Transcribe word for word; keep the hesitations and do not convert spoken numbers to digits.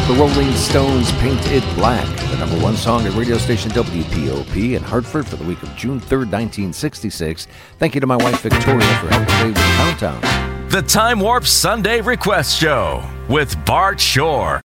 The Rolling Stones, Paint It Black, the number one song at radio station W P O P in Hartford for the week of June third, nineteen sixty-six. Thank you to my wife, Victoria, for helping today with the countdown. The Time Warp Sunday Request Show with Bart Shore.